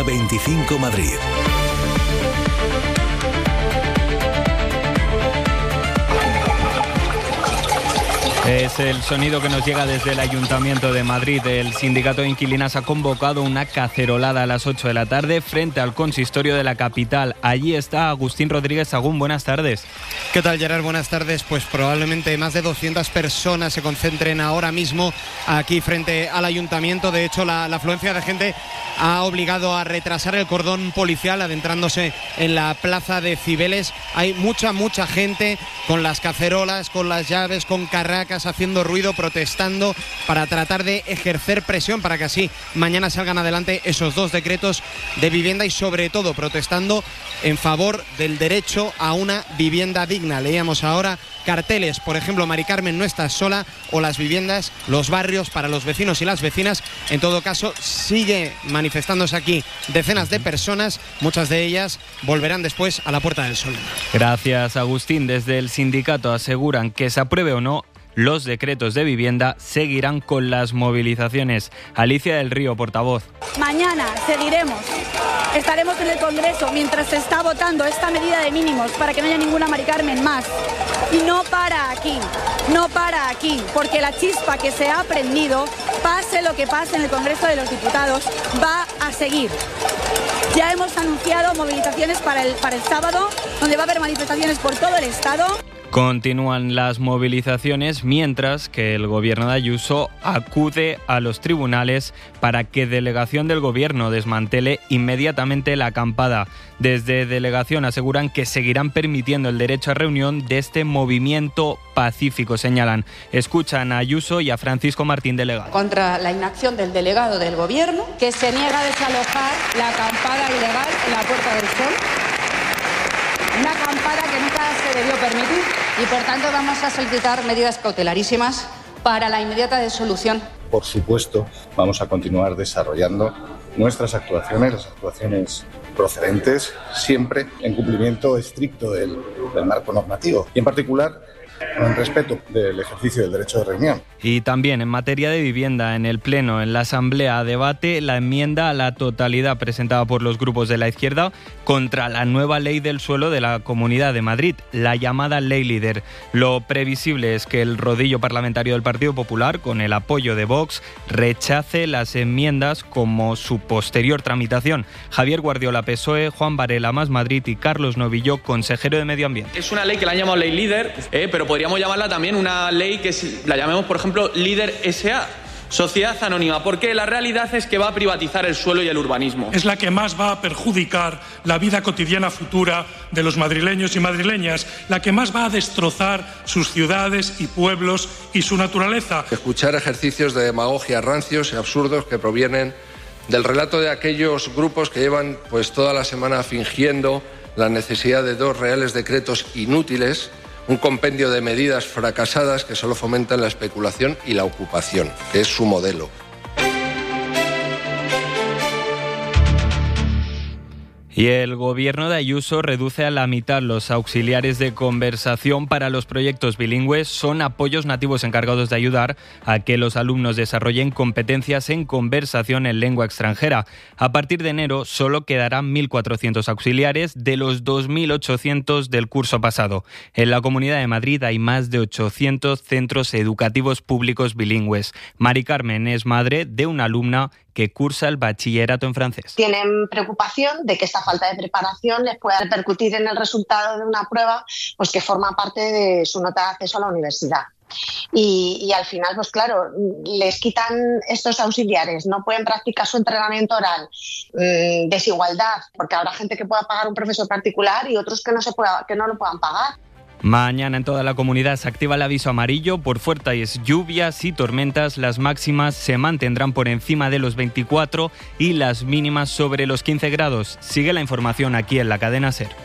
25 Madrid. Es el sonido que nos llega desde el Ayuntamiento de Madrid. El sindicato de inquilinas ha convocado una cacerolada a las 8 de la tarde frente al consistorio de la capital. Allí está Agustín Rodríguez Sagún. Buenas tardes. ¿Qué tal, Gerard? Buenas tardes. Pues probablemente más de 200 personas se concentren ahora mismo aquí frente al Ayuntamiento. De hecho, la afluencia de gente ha obligado a retrasar el cordón policial adentrándose en la plaza de Cibeles. Hay mucha gente con las cacerolas, con las llaves, con carracas, haciendo ruido, protestando para tratar de ejercer presión para que así mañana salgan adelante esos dos decretos de vivienda y sobre todo protestando en favor del derecho a una vivienda digna. Leíamos ahora carteles, por ejemplo, Mari Carmen no está sola, o las viviendas, los barrios para los vecinos y las vecinas. En todo caso, sigue manifestándose aquí decenas de personas, muchas de ellas volverán después a la Puerta del Sol. Gracias, Agustín. Desde el sindicato aseguran que se apruebe o no los decretos de vivienda, seguirán con las movilizaciones. Alicia del Río, portavoz. Mañana seguiremos. Estaremos en el Congreso mientras se está votando esta medida de mínimos para que no haya ninguna Mari Carmen más. Y no para aquí, porque la chispa que se ha prendido, pase lo que pase en el Congreso de los Diputados, va a seguir. Ya hemos anunciado movilizaciones para el sábado, donde va a haber manifestaciones por todo el Estado. Continúan las movilizaciones mientras que el gobierno de Ayuso acude a los tribunales para que delegación del gobierno desmantele inmediatamente la acampada. Desde delegación aseguran que seguirán permitiendo el derecho a reunión de este movimiento pacífico, señalan. Escuchan a Ayuso y a Francisco Martín, delegado. Contra la inacción del delegado del gobierno, que se niega a desalojar la acampada ilegal en la Puerta del Sol. Una acampada que nunca se debió permitir y por tanto vamos a solicitar medidas cautelarísimas para la inmediata disolución. Por supuesto, vamos a continuar desarrollando nuestras actuaciones, las actuaciones procedentes, siempre en cumplimiento estricto del marco normativo y en particular en respeto del ejercicio del derecho de reunión. Y también en materia de vivienda, en el Pleno, en la Asamblea, debate la enmienda a la totalidad presentada por los grupos de la izquierda contra la nueva ley del suelo de la Comunidad de Madrid, la llamada Ley Líder. Lo previsible es que el rodillo parlamentario del Partido Popular, con el apoyo de Vox, rechace las enmiendas como su posterior tramitación. Javier Guardiola, PSOE, Juan Varela, Más Madrid y Carlos Novillo, consejero de Medio Ambiente. Es una ley que la han llamado Ley Líder, pero podríamos llamarla también una ley que la llamemos, por ejemplo, Líder S.A., Sociedad Anónima, porque la realidad es que va a privatizar el suelo y el urbanismo. Es la que más va a perjudicar la vida cotidiana futura de los madrileños y madrileñas, la que más va a destrozar sus ciudades y pueblos y su naturaleza. Escuchar ejercicios de demagogia rancios y absurdos que provienen del relato de aquellos grupos que llevan pues toda la semana fingiendo la necesidad de dos reales decretos inútiles, un compendio de medidas fracasadas que solo fomentan la especulación y la ocupación, que es su modelo. Y el gobierno de Ayuso reduce a la mitad los auxiliares de conversación para los proyectos bilingües. Son apoyos nativos encargados de ayudar a que los alumnos desarrollen competencias en conversación en lengua extranjera. A partir de enero solo quedarán 1.400 auxiliares de los 2.800 del curso pasado. En la Comunidad de Madrid hay más de 800 centros educativos públicos bilingües. Mari Carmen es madre de una alumna que cursa el bachillerato en francés. Tienen preocupación de que esta falta de preparación les pueda repercutir en el resultado de una prueba pues que forma parte de su nota de acceso a la universidad. Y al final, pues claro, les quitan estos auxiliares, no pueden practicar su entrenamiento oral, desigualdad, porque habrá gente que pueda pagar un profesor particular y otros que no lo puedan pagar. Mañana en toda la comunidad se activa el aviso amarillo por fuertes lluvias y tormentas. Las máximas se mantendrán por encima de los 24 y las mínimas sobre los 15 grados. Sigue la información aquí en la cadena SER.